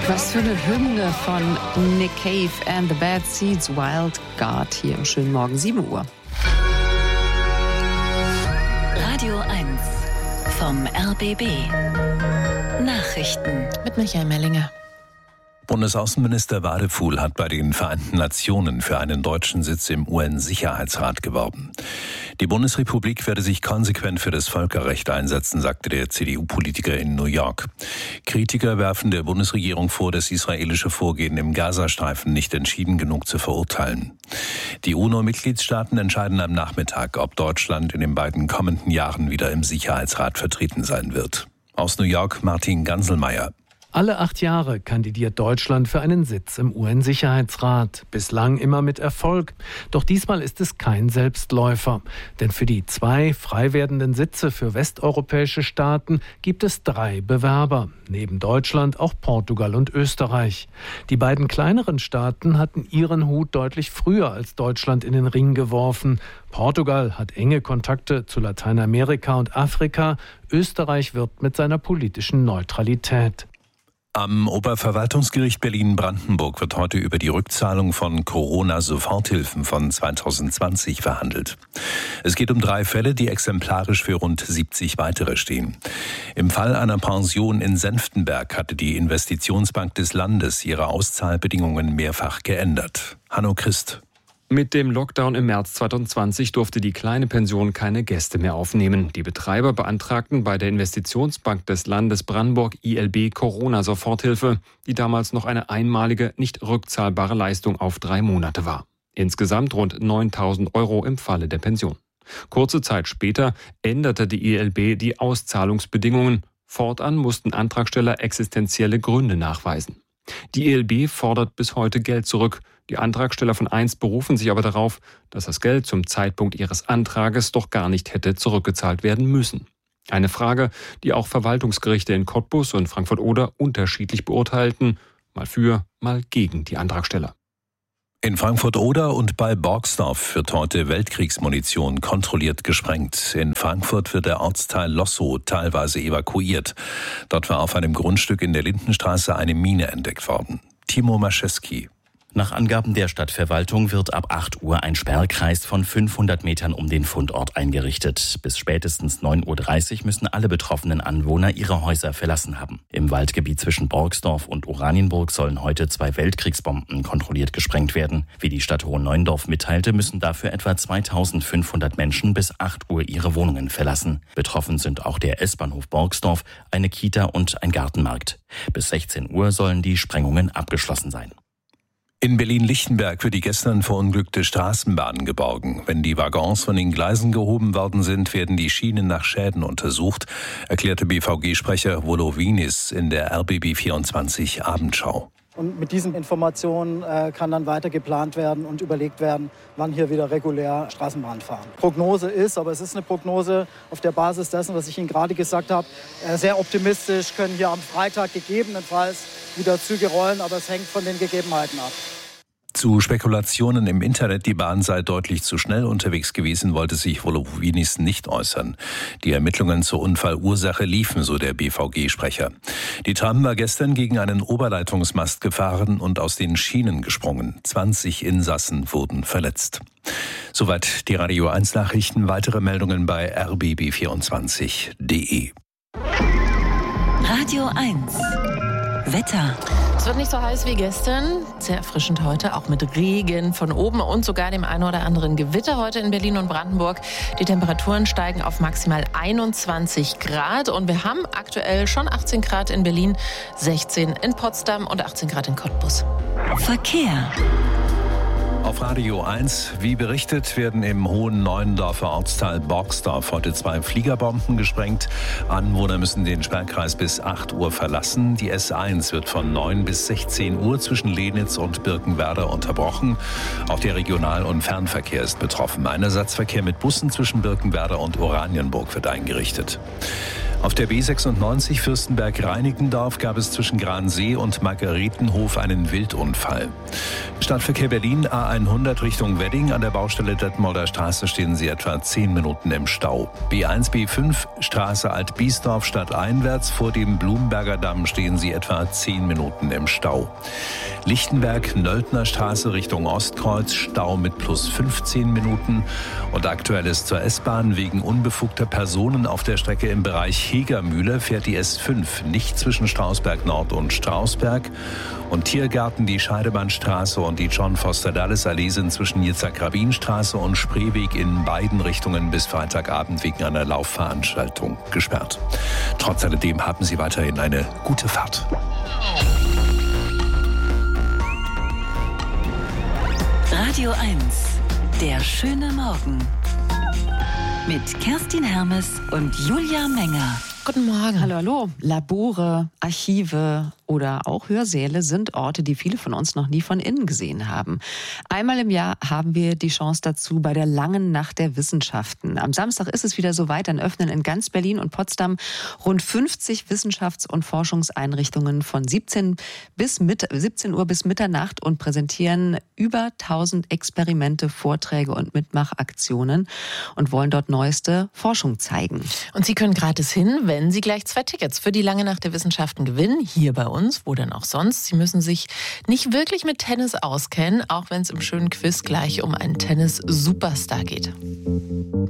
Was für eine Hymne von Nick Cave and the Bad Seeds, Wild God, hier im schönen Morgen, 7 Uhr. Radio 1 vom RBB. Nachrichten Mit Michael Mellinger. Bundesaußenminister Wadefuhl hat bei den Vereinten Nationen für einen deutschen Sitz im UN-Sicherheitsrat geworben. Die Bundesrepublik werde sich konsequent für das Völkerrecht einsetzen, sagte der CDU-Politiker in New York. Kritiker werfen der Bundesregierung vor, das israelische Vorgehen im Gazastreifen nicht entschieden genug zu verurteilen. Die UNO-Mitgliedstaaten entscheiden am Nachmittag, ob Deutschland in den beiden kommenden Jahren wieder im Sicherheitsrat vertreten sein wird. Aus New York Martin Ganselmeier. Alle 8 Jahre kandidiert Deutschland für einen Sitz im UN-Sicherheitsrat. Bislang immer mit Erfolg. Doch diesmal ist es kein Selbstläufer. Denn für die 2 frei werdenden Sitze für westeuropäische Staaten gibt es 3 Bewerber. Neben Deutschland auch Portugal und Österreich. Die beiden kleineren Staaten hatten ihren Hut deutlich früher als Deutschland in den Ring geworfen. Portugal hat enge Kontakte zu Lateinamerika und Afrika. Österreich wirbt mit seiner politischen Neutralität. Am Oberverwaltungsgericht Berlin-Brandenburg wird heute über die Rückzahlung von Corona-Soforthilfen von 2020 verhandelt. Es geht um 3 Fälle, die exemplarisch für rund 70 weitere stehen. Im Fall einer Pension in Senftenberg hatte die Investitionsbank des Landes ihre Auszahlbedingungen mehrfach geändert. Hanno Christ. Mit dem Lockdown im März 2020 durfte die kleine Pension keine Gäste mehr aufnehmen. Die Betreiber beantragten bei der Investitionsbank des Landes Brandenburg ILB Corona-Soforthilfe, die damals noch eine einmalige, nicht rückzahlbare Leistung auf 3 Monate war. Insgesamt rund 9.000 € im Falle der Pension. Kurze Zeit später änderte die ILB die Auszahlungsbedingungen. Fortan mussten Antragsteller existenzielle Gründe nachweisen. Die ILB fordert bis heute Geld zurück. Die Antragsteller von 1 berufen sich aber darauf, dass das Geld zum Zeitpunkt ihres Antrages doch gar nicht hätte zurückgezahlt werden müssen. Eine Frage, die auch Verwaltungsgerichte in Cottbus und Frankfurt-Oder unterschiedlich beurteilten, mal für, mal gegen die Antragsteller. In Frankfurt-Oder und bei Borgsdorf wird heute Weltkriegsmunition kontrolliert gesprengt. In Frankfurt wird der Ortsteil Lossow teilweise evakuiert. Dort war auf einem Grundstück in der Lindenstraße eine Mine entdeckt worden. Timo Maschewski. Nach Angaben der Stadtverwaltung wird ab 8 Uhr ein Sperrkreis von 500 Metern um den Fundort eingerichtet. Bis spätestens 9.30 Uhr müssen alle betroffenen Anwohner ihre Häuser verlassen haben. Im Waldgebiet zwischen Borgsdorf und Oranienburg sollen heute 2 Weltkriegsbomben kontrolliert gesprengt werden. Wie die Stadt Hohenneuendorf mitteilte, müssen dafür etwa 2.500 Menschen bis 8 Uhr ihre Wohnungen verlassen. Betroffen sind auch der S-Bahnhof Borgsdorf, eine Kita und ein Gartenmarkt. Bis 16 Uhr sollen die Sprengungen abgeschlossen sein. In Berlin-Lichtenberg wird die gestern verunglückte Straßenbahn geborgen. Wenn die Waggons von den Gleisen gehoben worden sind, werden die Schienen nach Schäden untersucht, erklärte BVG-Sprecher Volovinis in der RBB24 Abendschau. Und mit diesen Informationen kann dann weiter geplant werden und überlegt werden, wann hier wieder regulär Straßenbahn fahren. Prognose ist, aber es ist eine Prognose auf der Basis dessen, was ich Ihnen gerade gesagt habe, sehr optimistisch, können hier am Freitag gegebenenfalls wieder Züge rollen, aber es hängt von den Gegebenheiten ab. Zu Spekulationen im Internet, die Bahn sei deutlich zu schnell unterwegs gewesen, wollte sich Volovinis nicht äußern. Die Ermittlungen zur Unfallursache liefen, so der BVG-Sprecher. Die Tram war gestern gegen einen Oberleitungsmast gefahren und aus den Schienen gesprungen. 20 Insassen wurden verletzt. Soweit die Radio 1 Nachrichten. Weitere Meldungen bei rbb24.de. Radio 1 Wetter. Es wird nicht so heiß wie gestern, sehr erfrischend heute, auch mit Regen von oben und sogar dem einen oder anderen Gewitter heute in Berlin und Brandenburg. Die Temperaturen steigen auf maximal 21 Grad und wir haben aktuell schon 18 Grad in Berlin, 16 in Potsdam und 18 Grad in Cottbus. Verkehr. Auf Radio 1, wie berichtet, werden im Hohenneuendorfer Ortsteil Borgsdorf heute 2 Fliegerbomben gesprengt. Anwohner müssen den Sperrkreis bis 8 Uhr verlassen. Die S1 wird von 9 bis 16 Uhr zwischen Lenitz und Birkenwerder unterbrochen. Auch der Regional- und Fernverkehr ist betroffen. Ein Ersatzverkehr mit Bussen zwischen Birkenwerder und Oranienburg wird eingerichtet. Auf der B96 Fürstenberg-Reinickendorf gab es zwischen Gransee und Margaretenhof einen Wildunfall. Stadtverkehr Berlin A100 Richtung Wedding. An der Baustelle Detmolder Straße stehen Sie etwa 10 Minuten im Stau. B1, B5 Straße Alt-Biesdorf stadteinwärts. Vor dem Blumenberger Damm stehen Sie etwa 10 Minuten im Stau. Lichtenberg-Nöldner Straße Richtung Ostkreuz. Stau mit plus 15 Minuten. Und aktuell ist zur S-Bahn wegen unbefugter Personen auf der Strecke im Bereich Hegermühle fährt die S5 nicht zwischen Strausberg Nord und Strausberg. Und Tiergarten, die Scheidebahnstraße und die John-Foster-Dulles-Allee sind zwischen Yitzhak-Rabin-Straße und Spreeweg in beiden Richtungen bis Freitagabend wegen einer Laufveranstaltung gesperrt. Trotz alledem haben Sie weiterhin eine gute Fahrt. Radio 1, der schöne Morgen. Mit Kerstin Hermes und Julia Menger. Guten Morgen. Hallo, hallo. Labore, Archive oder auch Hörsäle sind Orte, die viele von uns noch nie von innen gesehen haben. Einmal im Jahr haben wir die Chance dazu bei der langen Nacht der Wissenschaften. Am Samstag ist es wieder soweit, dann öffnen in ganz Berlin und Potsdam rund 50 Wissenschafts- und Forschungseinrichtungen von 17 Uhr bis Mitternacht und präsentieren über 1000 Experimente, Vorträge und Mitmachaktionen und wollen dort neueste Forschung zeigen. Und Sie können gratis hin, wenn Sie gleich 2 Tickets für die lange Nacht der Wissenschaften gewinnen, hier bei uns, wo denn auch sonst. Sie müssen sich nicht wirklich mit Tennis auskennen, auch wenn es im schönen Quiz gleich um einen Tennis-Superstar geht.